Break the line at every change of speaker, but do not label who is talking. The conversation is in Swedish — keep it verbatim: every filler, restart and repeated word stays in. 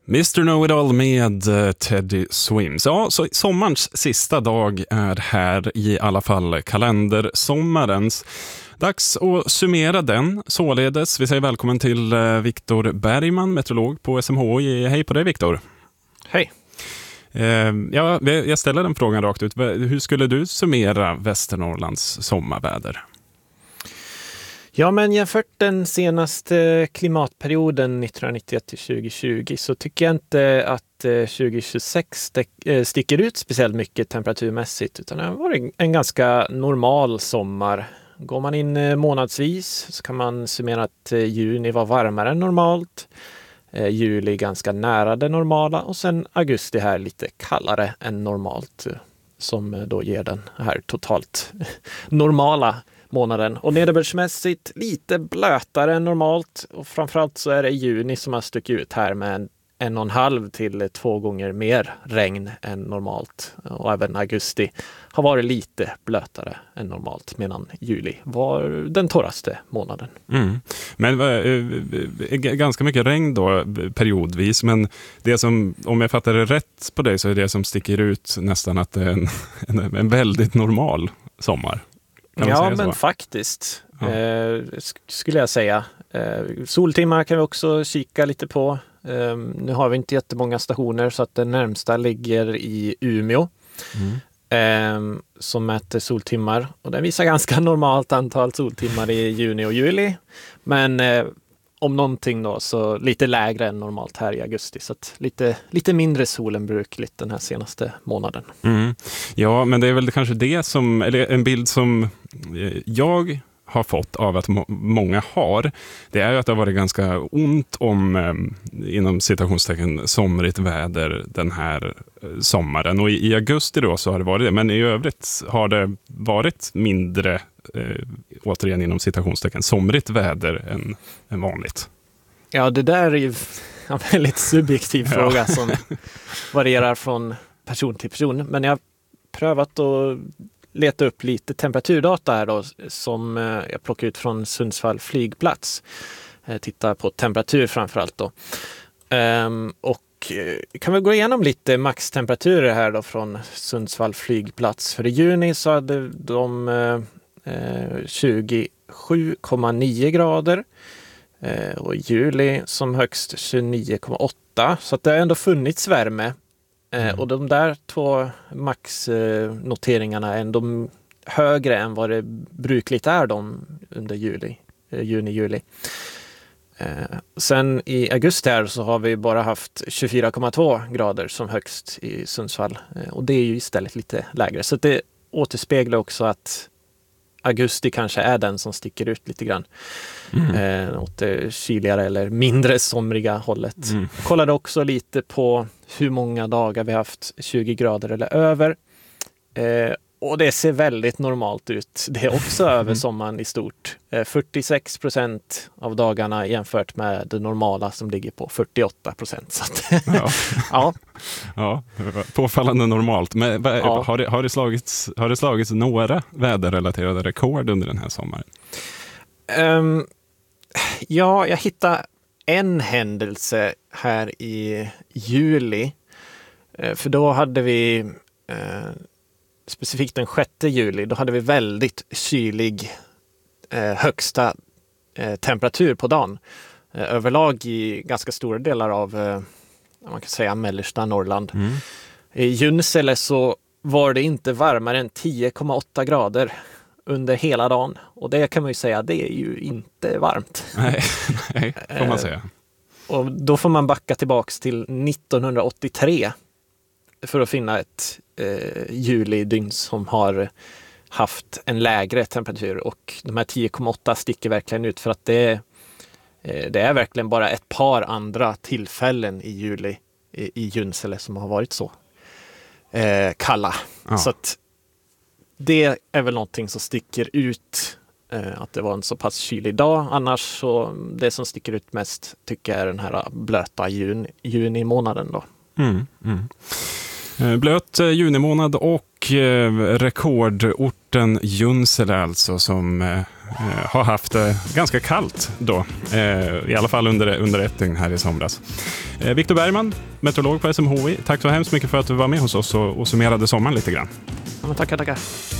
mister Know-It-All med uh, Teddy Swims. Ja, så sommarens sista dag är här, i alla fall kalendersommarens. Dags att summera den således. Vi säger välkommen till uh, Viktor Bergman, meteorolog på S M H I. Hej på dig, Viktor.
Hej.
Uh, ja, jag ställer den frågan rakt ut. Hur skulle du summera Västernorrlands sommarväder?
Ja, men jämfört den senaste klimatperioden nittonhundranittioett till tjugohundratjugo så tycker jag inte att tjugohundratjugosex sticker ut speciellt mycket temperaturmässigt, utan det har varit en ganska normal sommar. Går man in månadsvis så kan man summera att juni var varmare än normalt, juli ganska nära det normala och sen augusti här lite kallare än normalt, som då ger den här totalt normala månaden. Och nederbördsmässigt lite blötare än normalt, och framförallt så är det juni som har stuckit ut här med en, en och en halv till två gånger mer regn än normalt. Och även augusti har varit lite blötare än normalt, medan juli var den torraste månaden.
Mm. Men äh, ganska mycket regn då periodvis, men det som, om jag fattar det rätt på dig, så är det som sticker ut nästan att det är en, en, en väldigt normal sommar.
Ja, men faktiskt ja. eh, skulle jag säga. Eh, soltimmar kan vi också kika lite på. Eh, nu har vi inte jättemånga stationer, så att den närmsta ligger i Umeå mm. eh, som mäter soltimmar. Och den visar ganska normalt antal soltimmar i juni och juli. Men eh, om någonting då så lite lägre än normalt här i augusti. Så att lite, lite mindre sol än brukligt den här senaste månaden.
Mm. Ja, men det är väl kanske det som, eller en bild som jag har fått av att må- många har. Det är ju att det har varit ganska ont om, eh, inom citationstecken, somrigt väder den här eh, sommaren. Och i, i augusti då så har det varit det. Men i övrigt har det varit mindre, eh, återigen inom citationstecken, somrigt väder än, än vanligt.
Ja, det där är ju en väldigt subjektiv fråga ja. som varierar från person till person. Men jag har prövat att leta upp lite temperaturdata här då, som jag plockar ut från Sundsvall flygplats. Jag tittar på temperatur framförallt då. Um, och kan vi gå igenom lite maxtemperaturer här då från Sundsvall flygplats. För i juni så hade de uh, tjugosju komma nio grader. Uh, och i juli som högst tjugonio komma åtta. Så att det har ändå funnits värme. Mm. Och de där två maxnoteringarna är ändå högre än vad det brukligt är de under juli, juni-juli. Eh, sen i augusti här så har vi bara haft tjugofyra komma två grader som högst i Sundsvall. Eh, och det är ju istället lite lägre. Så det återspeglar också att augusti kanske är den som sticker ut lite grann. Mm. Eh, åt det kyligare eller mindre somriga hållet. Mm. Jag kollade också lite på hur många dagar vi haft tjugo grader eller över. Eh, och det ser väldigt normalt ut. Det är också över sommaren i stort. Eh, fyrtiosex procent av dagarna jämfört med det normala som ligger på fyrtioåtta procent. Så att,
ja.
ja.
ja, påfallande normalt. Men
ja.
har, det, har, det slagits, har det slagits några väderrelaterade rekord under den här sommaren?
Um, ja, jag hittade en händelse här i juli. Uh, för då hade vi, uh, specifikt den sjätte juli, då hade vi väldigt kylig uh, högsta uh, temperatur på dagen. Uh, överlag i ganska stora delar av, uh, man kan säga, mellersta Norrland. Mm. I Junsele så var det inte varmare än tio komma åtta grader under hela dagen. Och det kan man ju säga, det är ju inte varmt.
Nej, nej får man säga.
Och då får man backa tillbaks till nittonhundraåttiotre för att finna ett eh, julidygn som har haft en lägre temperatur. Och de här tio komma åtta sticker verkligen ut, för att det, eh, det är verkligen bara ett par andra tillfällen i juli i, i Junsele som har varit så eh, kalla. Ja. Så att det är väl någonting som sticker ut, eh, att det var en så pass kylig dag. Annars så det som sticker ut mest tycker jag är den här blöta juni, juni månaden då.
Mm, mm. Blöt junimånad och eh, rekordorten Junsele alltså som eh, eh, har haft det eh, ganska kallt då. Eh, I alla fall under, under ett dygn här i somras. Eh, Viktor Bergman, meteorolog på S M H I. Tack så hemskt mycket för att du var med hos oss och, och summerade sommaren lite grann.
Ja, men tackar, tackar.